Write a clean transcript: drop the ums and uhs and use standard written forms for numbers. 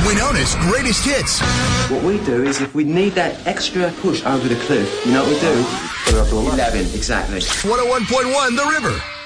Winona's greatest hits. What we do is if we need that extra push over the cliff, you know what we do? Put it up to 11. 11, exactly. 101.1 The River.